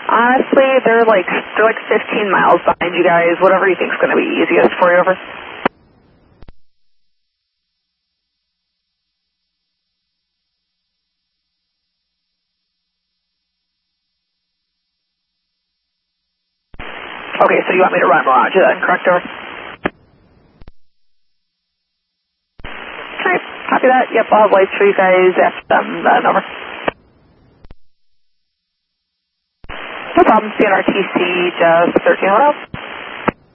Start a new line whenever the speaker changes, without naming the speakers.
Honestly, they're like 15 miles behind you guys. Whatever you think's going to be easiest for you, over. Okay, so you want me to run around you then, correct, over? Alright, copy that. Yep, I'll have lights for you guys after them then, over. No problem, CNRTC just 13 out.